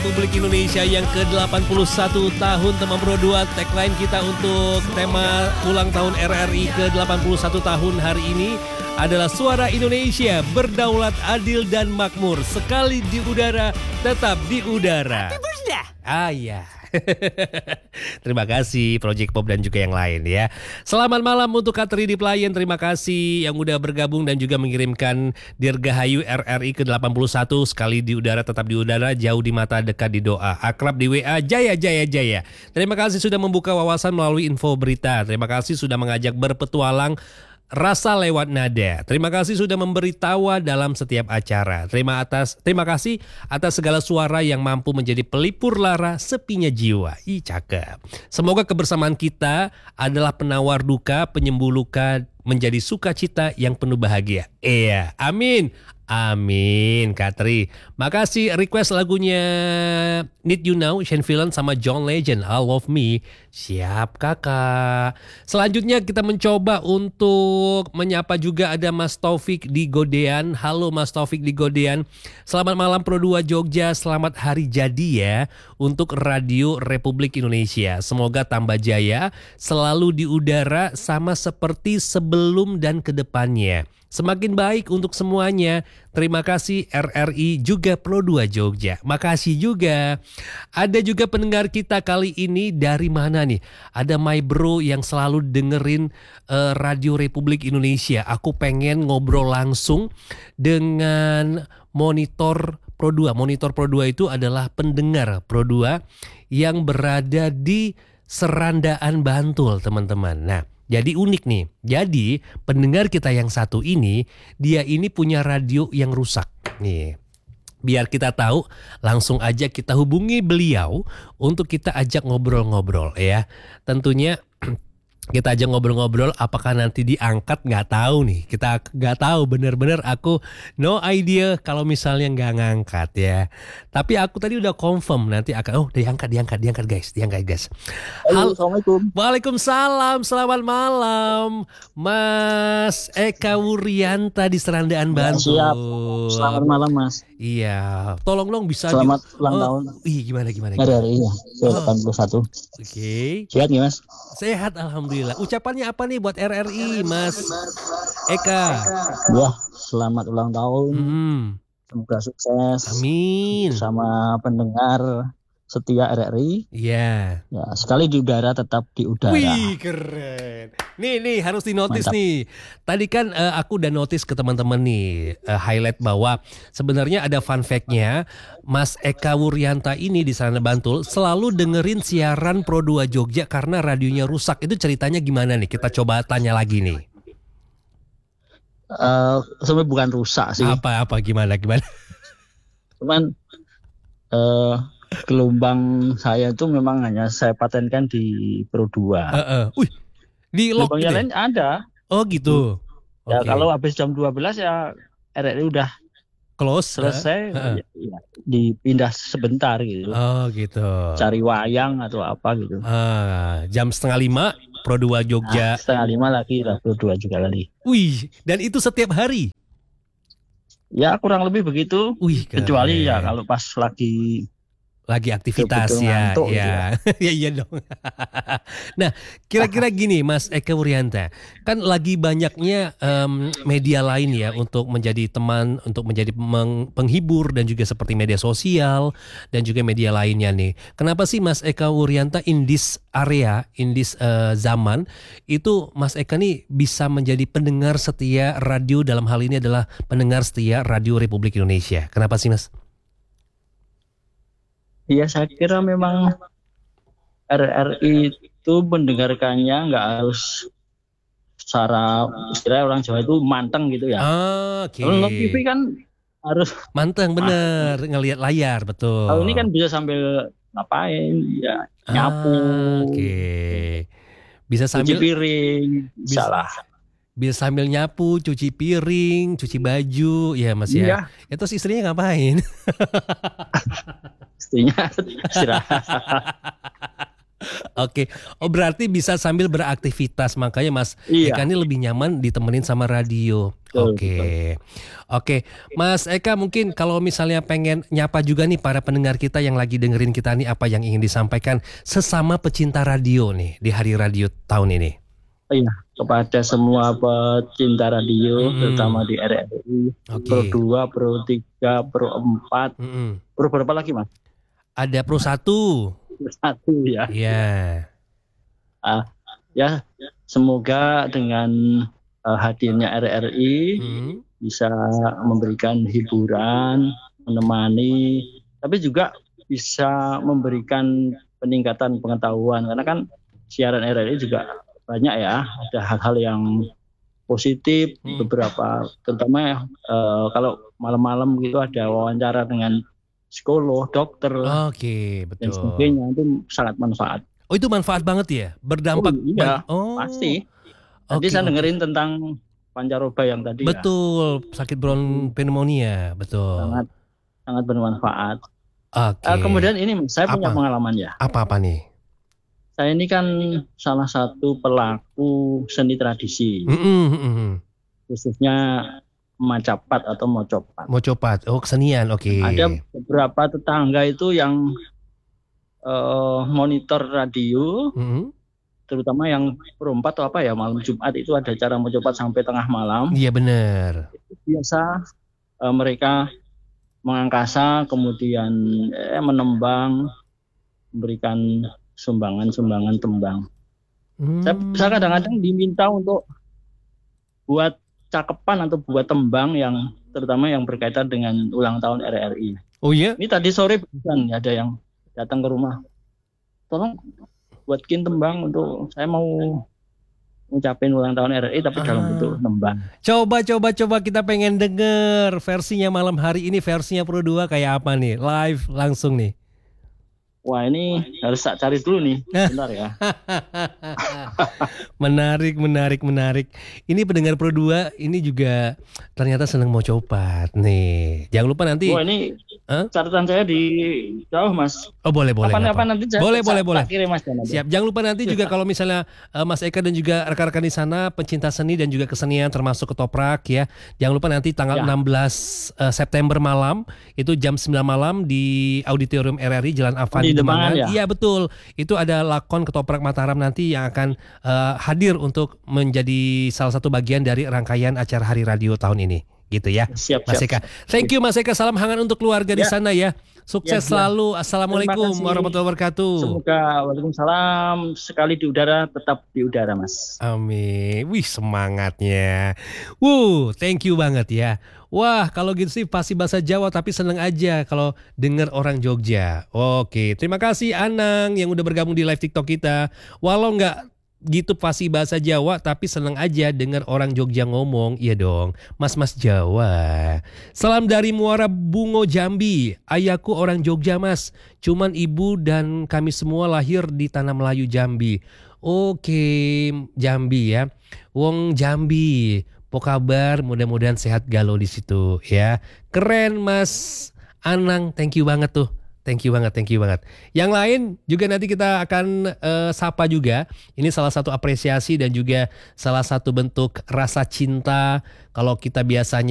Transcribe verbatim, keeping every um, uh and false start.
Republik Indonesia yang ke delapan puluh satu tahun Teman Pro dua. Tagline kita untuk tema ulang tahun R R I ke delapan puluh satu tahun hari ini adalah Suara Indonesia, berdaulat, adil dan makmur. Sekali di udara, tetap di udara. Happy birthday. Ah ya. Terima kasih Project Pop dan juga yang lain ya. Selamat malam untuk Katri di Pelayan. Terima kasih yang udah bergabung dan juga mengirimkan Dirgahayu R R I ke delapan puluh satu. Sekali di udara tetap di udara, jauh di mata dekat di doa, akrab di W A, jaya jaya jaya. Terima kasih sudah membuka wawasan melalui info berita. Terima kasih sudah mengajak berpetualang rasa lewat nada. Terima kasih sudah memberi tawa dalam setiap acara. Terima atas terima kasih atas segala suara yang mampu menjadi pelipur lara sepinya jiwa. Ih, cakep. Semoga kebersamaan kita adalah penawar duka, penyembuh luka, menjadi sukacita yang penuh bahagia. Iya, amin. Amin, Katri. Makasih request lagunya Need You Now, Shane Villan sama John Legend, I Love Me. Siap kakak. Selanjutnya kita mencoba untuk menyapa juga ada Mas Taufik di Godean. Halo Mas Taufik di Godean. Selamat malam Pro dua Jogja. Selamat hari jadi ya untuk Radio Republik Indonesia. Semoga tambah jaya, selalu di udara sama seperti sebelum dan kedepannya. Semakin baik untuk semuanya. Terima kasih R R I juga Pro dua Jogja. Makasih juga. Ada juga pendengar kita kali ini dari mana nih? Ada my bro yang selalu dengerin uh, Radio Republik Indonesia. Aku pengen ngobrol langsung dengan monitor Pro dua. Monitor Pro dua itu adalah pendengar Pro dua yang berada di Serandaan, Bantul, teman-teman. Nah, jadi unik nih. Jadi pendengar kita yang satu ini, dia ini punya radio yang rusak. Nih, biar kita tahu, langsung aja kita hubungi beliau untuk kita ajak ngobrol-ngobrol ya. Tentunya kita ajak ngobrol-ngobrol, apakah nanti diangkat nggak tahu nih. Kita nggak tahu, bener-bener aku no idea kalau misalnya nggak ngangkat ya. Tapi aku tadi udah confirm nanti akan, oh diangkat, diangkat, diangkat guys, diangkat guys. Halo, Assalamualaikum. Waalaikumsalam, selamat malam Mas Eka Wuryanta di Serandaan, Bantul. Siap, selamat malam Mas. Iya, tolong dong bisa. Selamat di... ulang oh, tahun. Ih, gimana gimana? R R I ya, delapan puluh satu. Oke. Okay. Sehat nih Mas? Sehat, alhamdulillah. Ucapannya apa nih buat R R I, Mas Eka? Ya, selamat ulang tahun. Hmm. Semoga sukses. Amin. Sama pendengar setia R R I. Iya. Ya, sekali di udara tetap di udara. Wih, keren. Nih, nih harus dinotis. Mantap. Nih. Tadi kan uh, aku udah notice ke teman-teman nih, uh, highlight bahwa sebenarnya ada fun fact-nya. Mas Eka Wuryanta ini di sana Bantul selalu dengerin siaran Pro dua Jogja karena radionya rusak. Itu ceritanya gimana nih? Kita coba tanya lagi nih. Uh, sebenarnya bukan rusak sih. Apa-apa gimana gimana? Cuman uh, gelombang saya itu memang hanya saya patenkan di Pro dua. Uh, uh. Wih, di lock gitu ya? Lain ada. Oh gitu. Ya okay. Kalau habis jam dua belas ya R R I udah close, selesai, uh, uh. Ya, ya, dipindah sebentar gitu. Oh gitu. Cari wayang atau apa gitu. Uh, jam setengah lima Pro dua Jogja. Nah, setengah lima lagi lah Pro dua juga kali. Wih, dan itu setiap hari? Ya kurang lebih begitu. Wih, kecuali ya kalau pas lagi lagi aktivitas ya, ngantuk, ya, ya, iya dong. Nah, kira-kira gini, Mas Eka Wuryanta, kan lagi banyaknya um, media lain ya untuk menjadi teman, untuk menjadi penghibur dan juga seperti media sosial dan juga media lainnya nih. Kenapa sih Mas Eka Wuryanta in this area, in this uh, zaman itu Mas Eka nih bisa menjadi pendengar setia radio, dalam hal ini adalah pendengar setia Radio Republik Indonesia. Kenapa sih Mas? Ya saya kira memang R R I itu mendengarkannya nggak harus secara istilah orang Jawa itu manteng gitu ya. Oh, oke. Okay. Kalau T V kan harus manteng bener, ah, ngelihat layar betul. Kalau ini kan bisa sambil ngapain ya, nyapu. Ah, oke. Okay. Bisa sambil cuci piring, bisa lah. Bisa sambil nyapu, cuci piring, cuci baju, ya Mas ya. Iya. Ya terus istrinya ngapain? Istrinya istirahat. Oke, oh berarti bisa sambil beraktivitas, makanya Mas iya. Eka ini lebih nyaman ditemenin sama radio. Betul, Oke, betul. oke, Mas Eka mungkin kalau misalnya pengen nyapa juga nih para pendengar kita yang lagi dengerin kita nih, apa yang ingin disampaikan sesama pecinta radio nih di Hari Radio tahun ini? Iya, kepada semua pecinta radio, terutama Mm-mm. di R R I, Pro Oke. dua, Pro tiga, Pro empat, Mm-mm. Pro berapa lagi Mas? Ada Pro satu. Pro satu ya. Ya. Ah, ya, semoga dengan uh, hadirnya R R I Mm. bisa memberikan hiburan, menemani, tapi juga bisa memberikan peningkatan pengetahuan. Karena kan siaran R R I juga banyak ya, ada hal-hal yang positif, Mm. beberapa, terutama uh, kalau malam-malam gitu ada wawancara dengan psikolog, dokter, Oke, dan betul. sebagainya, itu sangat manfaat. Oh, itu manfaat banget ya? Berdampak. Oh iya, ban- oh, pasti. Tadi oke, saya oke. dengerin tentang pancaroba yang tadi ya, Betul, sakit bron pneumonia, betul. sangat sangat bermanfaat. Oke. Uh, kemudian ini saya punya Apa? pengalaman ya. Apa-apa nih? Saya ini kan salah satu pelaku seni tradisi, Mm-mm, mm-mm. khususnya macapat atau mocopat. Mau copat, oh kesenian, oke. Ada beberapa tetangga itu yang uh, monitor radio, Mm-mm. terutama yang perempat atau apa ya, malam Jumat itu ada acara mocopat sampai tengah malam. Iya bener. Biasa uh, mereka mengangkasa, kemudian eh, menembang, memberikan sumbangan-sumbangan tembang. Hmm. Saya, saya kadang-kadang diminta untuk buat cakepan atau buat tembang yang terutama yang berkaitan dengan ulang tahun R R I. Oh iya? Ini tadi sore bukan ada yang datang ke rumah. Tolong buatkin tembang untuk saya mau ngucapin ulang tahun R R I tapi dalam Ah. bentuk tembang. Coba, coba, coba kita pengen denger versinya malam hari ini, versinya Pro dua kayak apa nih? Live langsung nih. Wah, ini harus tak cari dulu nih. Bentar ya. Menarik, menarik, menarik. Ini pendengar Pro dua ini juga ternyata seneng mau copat nih. Jangan lupa nanti. Wah, ini Hah? catatan saya di jauh, Mas. Oh boleh, boleh. nggak Kapan-kapan apa. nanti saya Boleh, tak- boleh, tak boleh. kirim, Mas. nanti. Siap. Jangan lupa nanti juga kalau misalnya uh, Mas Eka dan juga rekan-rekan di sana pencinta seni dan juga kesenian termasuk ketoprak ya. Jangan lupa nanti tanggal Ya. enam belas uh, September malam itu jam sembilan malam di Auditorium R R I Jalan Afan Di di Demangan Demangan. ya? Iya betul. Itu ada lakon ketoprak Mataram nanti yang akan uh, hadir untuk menjadi salah satu bagian dari rangkaian acara Hari Radio tahun ini. Gitu ya. Siap, Mas siap. Eka. Thank you Mas Eka. Salam hangat untuk keluarga di Ya. sana ya. Sukses Ya, ya. selalu. Assalamualaikum Terima kasih. warahmatullahi wabarakatuh. Semoga waalaikumsalam sekali di udara tetap di udara, Mas. Amin. Wih semangatnya. Wuh, thank you banget ya. Wah, kalau gitu sih pasti bahasa Jawa tapi seneng aja kalau denger orang Jogja. Oke, terima kasih Anang yang udah bergabung di live TikTok kita. Walau nggak gitu pasti bahasa Jawa tapi seneng aja denger orang Jogja ngomong. Iya dong, mas-mas Jawa. Salam dari Muara Bungo Jambi. Ayahku orang Jogja mas. Cuman ibu dan kami semua lahir di Tanah Melayu Jambi. Oke, Jambi ya. Wong Jambi. Apa kabar? Mudah-mudahan sehat galau di situ ya. Keren Mas Anang, thank you banget tuh. Thank you banget, thank you banget. Yang lain juga nanti kita akan uh, sapa juga. Ini salah satu apresiasi dan juga salah satu bentuk rasa cinta. Kalau kita biasanya